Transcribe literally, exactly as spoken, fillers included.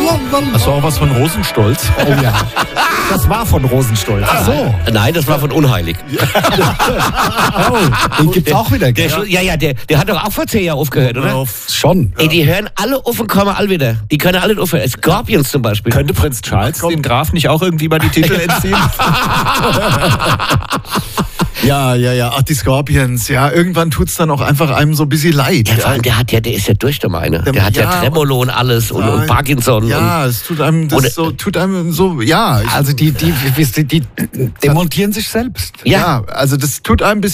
Hast du auch was von Rosenstolz? Oh ja. Das war von Rosenstolz. Ach so. Nein, das war von Unheilig. Oh, den gibt's auch wieder, Der, gell? ja, ja, der, der hat doch auch vor zehn Jahren aufgehört, oder? Schon. Ey, die hören alle auf und kommen alle wieder. Die können alle aufhören. Scorpions zum Beispiel. Könnte Prinz Charles dem Graf nicht auch irgendwie mal die Titel entziehen? Ja, ja, ja. Ach, die Scorpions. Ja, irgendwann tut's dann auch einfach einem so ein bisschen leid. Ja, vor allem, der hat ja, der ist ja durch, der meine. Der, der hat ja, ja Tremolo und alles und, und Parkinson. Ja, und, es tut einem das und, so, tut einem so, ja. Also die, die, die, die demontieren sich selbst. Ja, ja, also das tut einem ein bisschen